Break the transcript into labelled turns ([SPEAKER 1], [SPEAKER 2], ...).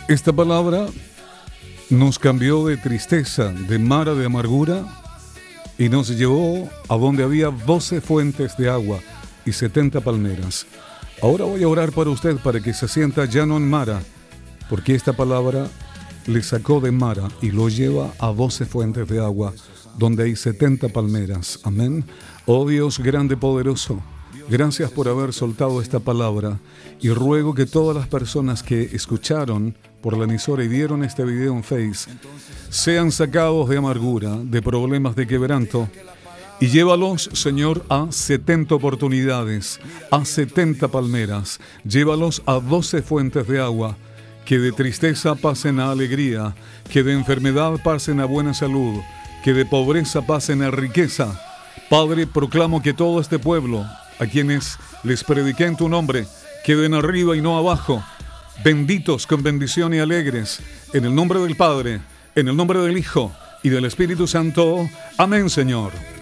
[SPEAKER 1] Esta palabra nos cambió de tristeza, de mara, de amargura, y nos llevó a donde había 12 fuentes de agua y 70 palmeras. Ahora voy a orar para usted para que se sienta ya no en mara, porque esta palabra le sacó de mara y lo lleva a 12 fuentes de agua, donde hay 70 palmeras. Amén. Oh Dios grande, poderoso, gracias por haber soltado esta palabra, y ruego que todas las personas que escucharon por la emisora y vieron este video en Face sean sacados de amargura, de problemas, de quebranto, y llévalos, Señor, a 70 oportunidades, a 70 palmeras. Llévalos a 12 fuentes de agua, que de tristeza pasen a alegría, que de enfermedad pasen a buena salud, que de pobreza pasen a riqueza. Padre, proclamo que todo este pueblo, a quienes les prediqué en tu nombre, queden arriba y no abajo, benditos con bendición y alegres, en el nombre del Padre, en el nombre del Hijo y del Espíritu Santo. Amén, Señor.